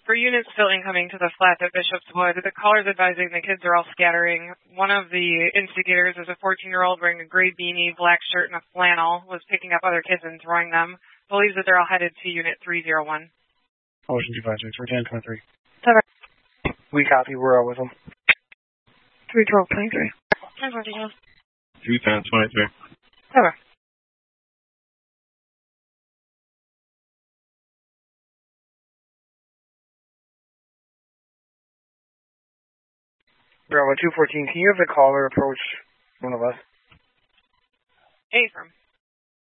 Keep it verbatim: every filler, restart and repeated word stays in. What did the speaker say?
For units still incoming to the flat at Bishop's Wood, the caller's advising the kids are all scattering. One of the instigators is a fourteen-year-old wearing a gray beanie, black shirt, and a flannel, was picking up other kids and throwing them. Believes that they're all headed to Unit three oh one. Ocean two five six, we're ten twenty-three. Seven. We copy, we're out with them. three twelve twenty-three. ten twenty-two. two ten twenty-three. Seven. Bravo two fourteen, can you have the caller approach one of us? Affirm.